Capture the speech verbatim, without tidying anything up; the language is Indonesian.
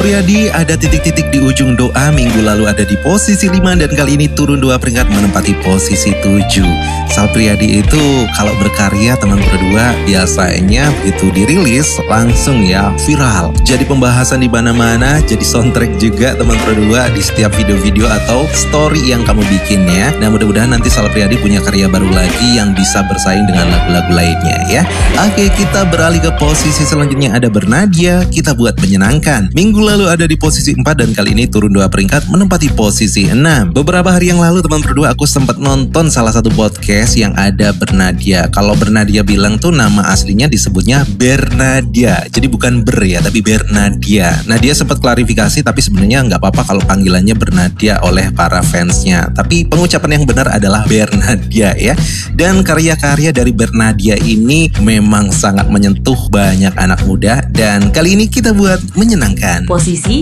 Priadi ada titik-titik di ujung doa. Minggu lalu ada di posisi lima dan kali ini turun dua peringkat menempati posisi tujuh. Sal Priadi itu kalau berkarya teman berdua biasanya begitu dirilis langsung ya viral. Jadi pembahasan di mana-mana, jadi soundtrack juga teman berdua di setiap video-video atau story yang kamu bikin ya. Nah mudah-mudahan nanti Sal Priadi punya karya baru lagi yang bisa bersaing dengan lagu-lagu lainnya ya. Oke, kita beralih ke posisi selanjutnya, ada Bernadia, Kita Buat Menyenangkan. Minggu lalu ada di posisi empat dan kali ini turun dua peringkat menempati posisi enam. Beberapa hari yang lalu teman berdua aku sempat nonton salah satu podcast yang ada Bernadia. Kalau Bernadia bilang tuh nama aslinya disebutnya Bernadia. Jadi bukan Ber ya, tapi Bernadia. Nah dia sempat klarifikasi tapi sebenarnya nggak apa-apa kalau panggilannya Bernadia oleh para fansnya. Tapi pengucapan yang benar adalah Bernadia ya. Dan karya-karya dari Bernadia ini memang sangat menyentuh banyak anak muda dan kali ini kita buat menyenangkan. Posisi